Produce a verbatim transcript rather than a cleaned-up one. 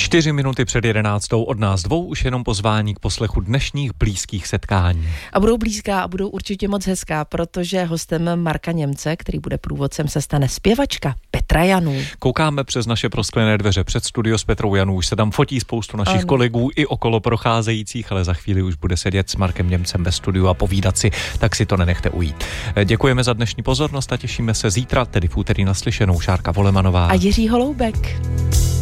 Čtyři minuty před jedenáctou od nás dvou už jenom pozvání k poslechu dnešních blízkých setkání. A budou blízká a budou určitě moc hezká, protože hostem Marka Němce, který bude průvodcem, se stane zpěvačka Petra Janů. Koukáme přes naše prosklené dveře před studio s Petrou Janů, už se tam fotí spoustu našich ano. kolegů i okolo procházejících, ale za chvíli už bude sedět s Markem Němcem ve studiu a povídat si, tak si to nenechte ujít. Děkujeme za dnešní pozornost a těšíme se zítra, tedy v úterý naslyšenou. Šárka Volemanová a Jiří Holoubek.